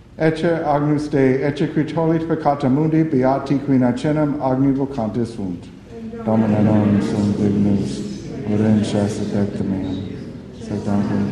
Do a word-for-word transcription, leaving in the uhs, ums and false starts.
Ecce agnus Dei, ecce qui tollit peccata mundi, beati qui nacenem agni vocantis sunt. Domine non sum dignus, orem chassidecta meam, sed